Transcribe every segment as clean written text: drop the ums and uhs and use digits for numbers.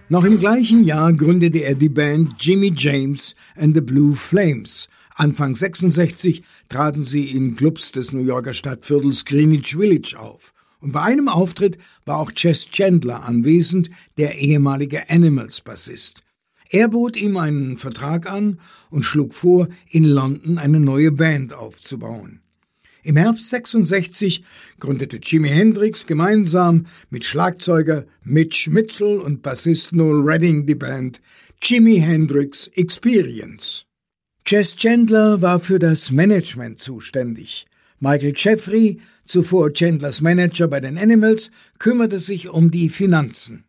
Noch im gleichen Jahr gründete er die Band Jimmy James and the Blue Flames. Anfang 66 traten sie in Clubs des New Yorker Stadtviertels Greenwich Village auf. Und bei einem Auftritt war auch Chess Chandler anwesend, der ehemalige Animals-Bassist. Er bot ihm einen Vertrag an und schlug vor, in London eine neue Band aufzubauen. Im Herbst 66 gründete Jimi Hendrix gemeinsam mit Schlagzeuger Mitch Mitchell und Bassist Noel Redding die Band Jimi Hendrix Experience. Chess Chandler war für das Management zuständig. Michael Jeffrey, zuvor Chandlers Manager bei den Animals, kümmerte sich um die Finanzen.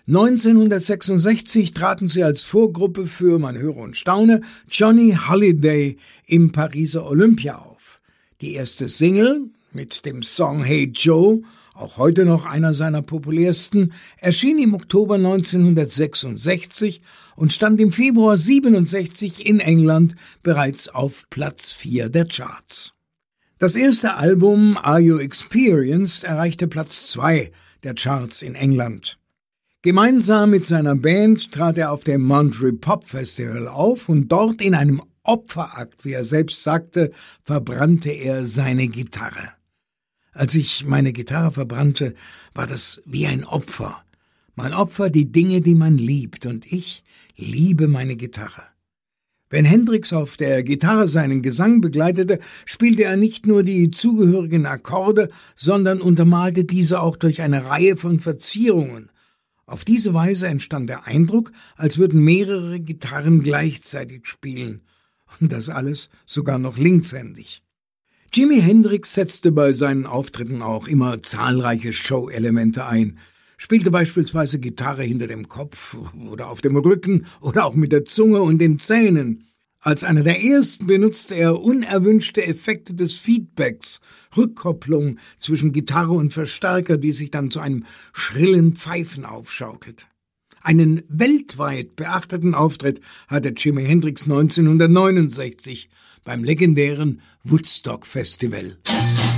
1966 traten sie als Vorgruppe für, man höre und staune, Johnny Holiday im Pariser Olympia auf. Die erste Single mit dem Song Hey Joe, auch heute noch einer seiner populärsten, erschien im Oktober 1966 und stand im Februar 67 in England bereits auf Platz 4 der Charts. Das erste Album Are You Experienced erreichte Platz 2 der Charts in England. Gemeinsam mit seiner Band trat er auf dem Monterey Pop Festival auf und dort in einem Opferakt, wie er selbst sagte, verbrannte er seine Gitarre. Als ich meine Gitarre verbrannte, war das wie ein Opfer. Man opfert die Dinge, die man liebt, und ich liebe meine Gitarre. Wenn Hendrix auf der Gitarre seinen Gesang begleitete, spielte er nicht nur die zugehörigen Akkorde, sondern untermalte diese auch durch eine Reihe von Verzierungen. Auf diese Weise entstand der Eindruck, als würden mehrere Gitarren gleichzeitig spielen. Und das alles sogar noch linkshändig. Jimi Hendrix setzte bei seinen Auftritten auch immer zahlreiche Show-Elemente ein, spielte beispielsweise Gitarre hinter dem Kopf oder auf dem Rücken oder auch mit der Zunge und den Zähnen. Als einer der ersten benutzte er unerwünschte Effekte des Feedbacks, Rückkopplung zwischen Gitarre und Verstärker, die sich dann zu einem schrillen Pfeifen aufschaukelt. Einen weltweit beachteten Auftritt hatte Jimi Hendrix 1969 beim legendären Woodstock Festival.